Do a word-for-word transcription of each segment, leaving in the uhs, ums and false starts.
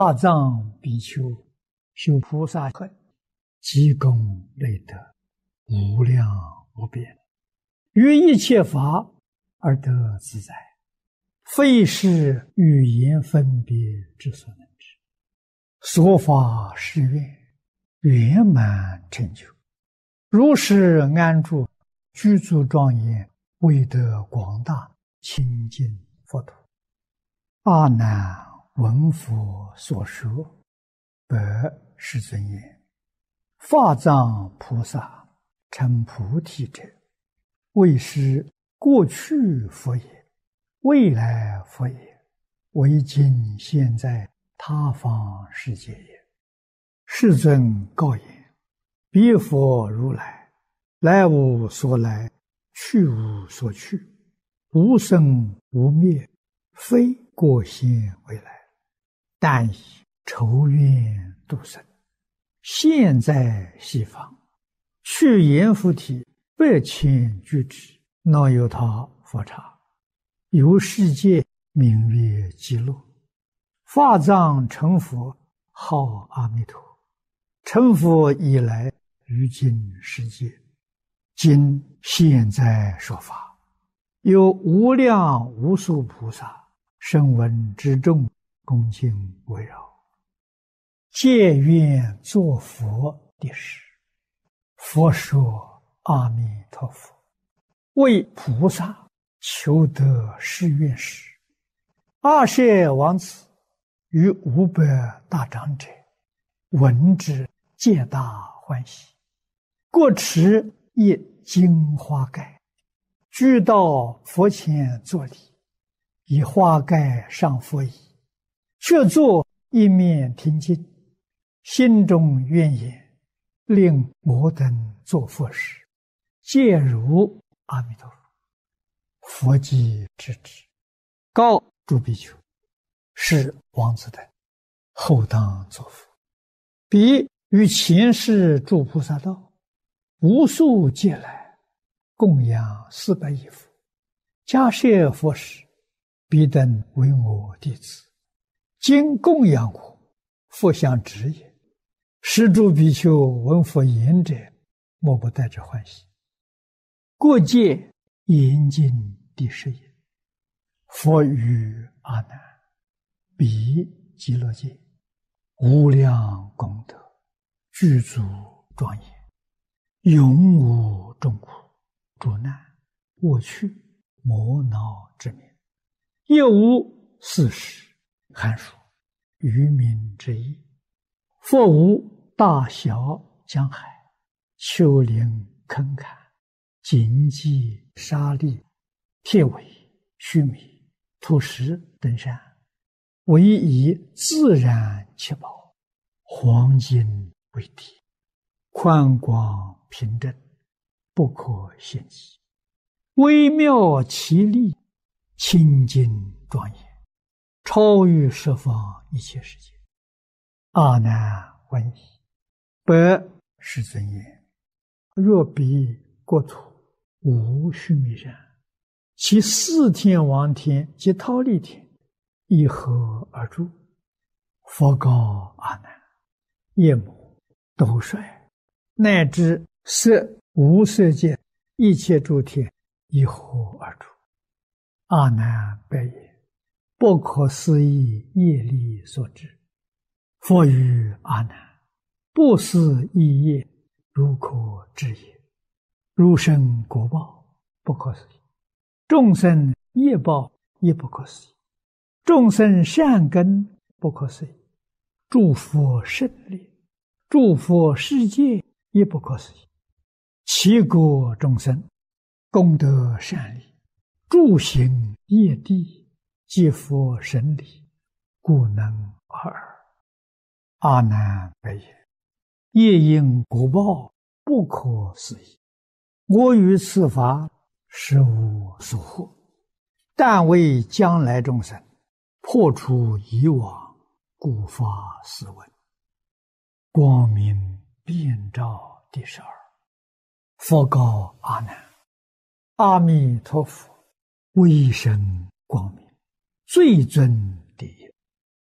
大藏比丘修菩萨恨，积功累德，无量无边，于一切法而得自在，非是语言分别之所能知。说法誓愿，圆满成就，如是安住，具足庄严，为得广大清净佛土。阿难闻佛所说，白世尊言：法藏菩萨成菩提者，为是过去佛也，未来佛也，为今现在他方世界也。世尊告言：彼佛如来，来无所来，去无所去，无生无灭，非过现未来，但以筹愿度生，现在西方，去阎浮提百千俱胝，那由他佛刹，由世界名曰极乐。法藏成佛，号阿弥陀。成佛以来，于今世界，今现在说法，有无量无数菩萨声闻之众，恭敬围绕，皆愿作佛的事。佛说：阿弥陀佛，为菩萨求得誓愿时，阿舍王子与五百大长者闻之，皆大欢喜，各持一金花盖，俱到佛前作礼，以花盖上佛椅，却坐一面听经，心中愿言：令我等作佛事，皆如阿弥陀佛。佛即知之，告诸比丘：是王子等后当作佛。彼于前世诸菩萨道，无数劫来，供养四百亿佛，迦叶佛时，彼等为我弟子，今供养我，佛相知也。是诸比丘闻佛言者，莫不带着欢喜。过界严禁第十也。佛语阿难：彼极乐界，无量功德，具足庄严，永无众苦、诸难、恶趣、魔恼之名，也无四时、寒暑、愚民之意。佛无大小江海、丘陵坑坎、荆棘沙砾、铁苇须弥、土石等山，唯以自然七宝、黄金为体，宽广平正，不可限计，微妙奇丽，清净庄严，超于十方一切世界。阿难闻已，白世尊言：若彼国土无须弥山，其四天王天及忉利天一合而住。佛告阿难：夜母、斗率，乃至色无色界一切诸天一合而住。阿难白言：不可思议业力所致。佛语阿难：不思议业，如可知也。如生果报，不可思议；众生业报，也不可思议；众生善根，不可思议；诸佛胜利，诸佛世界，也不可思议。其国众生，功德善利，诸行业地，皆佛神力，故能而尔。阿难白言：业因果报，不可思议。我于此法实无所获，但为将来众生破除以往，故发斯文。光明遍照第十二。佛告阿难：阿弥陀佛，威神光明，最尊第一，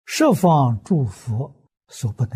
十方诸佛所不能